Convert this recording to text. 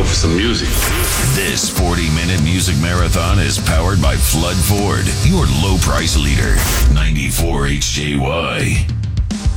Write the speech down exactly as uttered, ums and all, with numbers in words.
for some music. This forty-minute music marathon is powered by Flood Ford, your low-price leader. ninety-four H J Y.